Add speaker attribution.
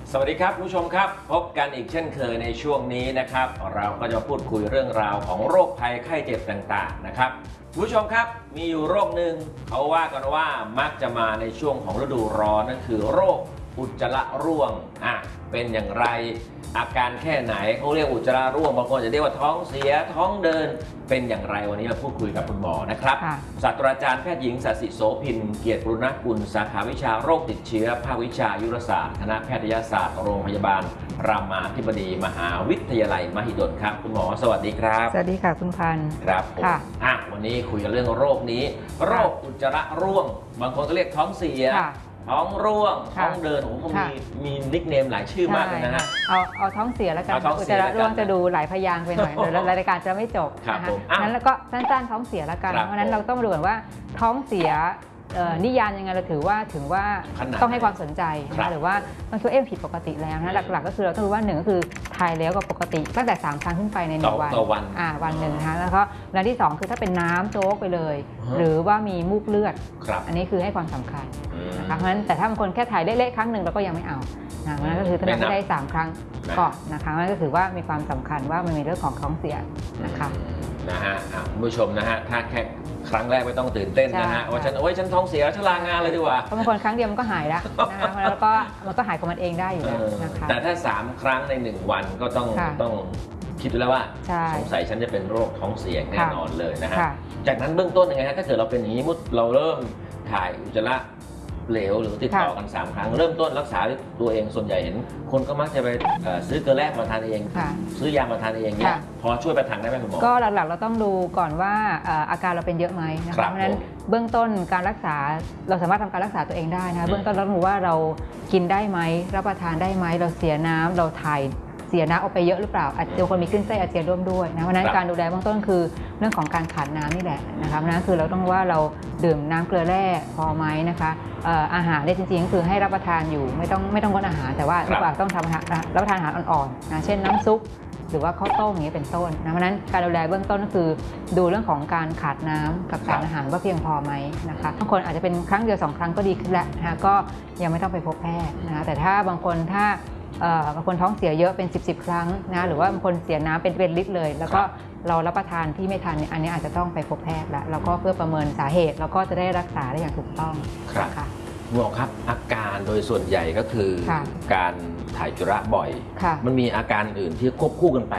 Speaker 1: สวัสดีครับผู้ชมครับพบกันอีกเช่นเคยในช่วงนี้นะครับเราก็จะพูดคุยเรื่องราวของโรคภัยไข้เจ็บต่างๆนะครับผู้ชมครับมีอยู่โรคหนึ่งเขาว่ากันว่ามักจะมาในช่วงของฤดูร้อนนั่นคือโรคอุจจาระร่วงเป็นอย่างไรอาการแค่ไหนเขาเรียกอุจจาระร่วงบางคนจะเรียกว่าท้องเสียท้องเดินเป็นอย่างไรวันนี้เราพูดคุยกับคุณหมอนะครับศาสตราจารย์แพทย์หญิงศศิโสภินเกียรติบุรณกุลสาขาวิชาโรคติดเชื้อภาควิชายุรศาสตร์คณะแพทยศาสตร์โรงพยาบาลรามาธิบดีมหาวิทยาลัยมหิดลครับคุณหมอสวัสดีครับ
Speaker 2: สวัสดีค่ะคุณพันธ์
Speaker 1: ครับผมวันนี้คุยกันเรื่องโรคนี้โรคอุจจาระร่วงบางคนก็เรียกท้องเสียท้องร่วงท้องเดินผมก็มีนิคเนมหลายชื่อมากเลยนะฮะ
Speaker 2: เอาท้องเสียแล้วกันอุจจาระร่วงจะดูหลายพยางค์ไปหน่อยเดี๋ยวรายการจะไม่จบนะคะนั้นแล้วก็สั้นๆท้องเสียแล้วกันเพราะนั้นเราต้องดูก่อนว่าท้องเสียนิยามยังไงเราถือว่าต้องให้ความสนใจนะหรือว่าต้องคิดว่าผิดปกติแล้วนะหลักๆก็คือเราต้องรู้ว่า1ก็คือถ่ายแล้วกับปกติตั้งแต่3 ครั้งขึ้นไปใน1 วันวันหนึ่งนะคะแล้วก็และที่2คือถ้าเป็นน้ำโจ๊กไปเลยหรือว่ามีมูกเลือดอันนี้คือให้ความสำคัญนะคะเพราะฉะนั้นแต่ถ้าบางคนแค่ถ่ายเละๆครั้งหนึ่งเราก็ยังไม่เอาเพราะนั้นก็คือต้องได้3 ครั้งก่อนนะคะนั่นก็ถือว่ามีความสำคัญว่ามันมีเรื่องของท้องเสียนะคะ
Speaker 1: คุณผู้ชมนะฮะถ้าแค่ครั้งแรกไม่ต้องตื่นเต้นนะฮะว่าฉันท้องเสียฉันลางานเลยดีกว่า
Speaker 2: เพราะบางคนครั้งเดียวมันก็หายแล้วนะคะแล้วก็มันก็หายของมันเองได้อยู่แล้วนะคะ
Speaker 1: แต่ถ้า3 ครั้งใน1 วันก็ต้องคิดแล้วว่าสงสัยฉันจะเป็นโรคท้องเสียแน่นอนเลยนะฮะจากนั้นเบื้องต้นยังไงฮะถ้าเกิดเราเป็นอย่างนี้มุดเราเริ่มถ่ายอุจจาระเหลวหรือติดต่อกัน3 ครั้งเริ่มต้นรักษาตัวเองส่วนใหญ่เห็นคนก็มักจะไปซื้อเกลือแร่มาทานเองซื้อยามาทานเองเนี่ยพอช่วยประทังได้ไหมคุณหมอ
Speaker 2: ก็หลักๆเราต้องดูก่อนว่าอาการเราเป็นเยอะไหมนะคะเพราะฉะนั้นเบื้องต้นการรักษาเราสามารถทำการรักษาตัวเองได้นะเบื้องต้นเราต้องดูว่าเรากินได้ไหมรับประทานได้ไหมเราเสียน้ำเราถ่ายเสียน้ำออกไปเยอะหรือเปล่าอาจจะคนมีขึ้นไส้อาเจียนร่วมด้วยนะเพราะฉะนั้นการดูแลเบื้องต้นคือเรื่องของการขาดน้ำนี่แหละนะคะนั่นคือเราต้องว่าเราดื่มน้ำเกลือแร่พอไหมนะคะอาหารได้จริงๆก็คือให้รับประทานอยู่ไม่ต้องงดอาหารแต่ว่าต้องทำรับประทานอาหารอ่อนๆนะเช่นน้ำซุปหรือว่าข้าวต้มอย่างนี้เป็นต้นนะเพราะฉะนั้นการดูแลเบื้องต้นก็คือดูเรื่องของการขาดน้ำกับสารอาหารว่าเพียงพอไหมนะคะบางคนอาจจะเป็นครั้งเดียว2 ครั้งก็ดีขึ้นแล้วนะคะก็ยังไม่ต้องไปพบแพทย์นะคะแต่ถ้าบางคนบางคนท้องเสียเยอะเป็น10 ครั้งนะหรือว่าบางคนเสียน้ำเป็นลิตรเลยแล้วก็เรารับประทานที่ไม่ทันอันนี้อาจจะต้องไปพบแพทย์แล้วก็เพื่อประเมินสาเหตุแล้วก็จะได้รักษาได้อย่างถูกต้อง
Speaker 1: ค่ะหมอครับอาการโดยส่วนใหญ่ก็คือการถ่ายอุจจาระบ่อยมันมีอาการอื่นที่ควบคู่กันไป